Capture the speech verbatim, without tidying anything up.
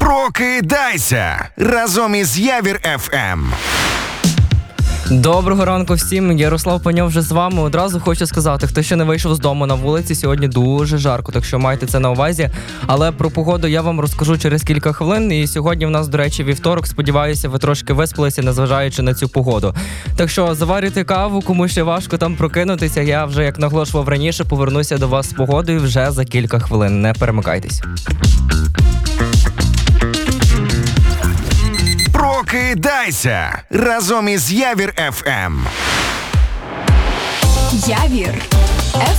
Прокидайся разом із Явір еф ем. Доброго ранку всім, Ярослав Паньов вже з вами. Одразу хочу сказати, хто ще не вийшов з дому на вулиці, сьогодні дуже жарко, так що майте це на увазі. Але про погоду я вам розкажу через кілька хвилин. І сьогодні в нас, до речі, вівторок. Сподіваюся, ви трошки виспалися, незважаючи на цю погоду. Так що заварюйте каву, кому ще важко там прокинутися. Я вже, як наголошував раніше, повернуся до вас з погодою вже за кілька хвилин. Не перемикайтесь. Прокидайся разом із Явір еф ем. Явір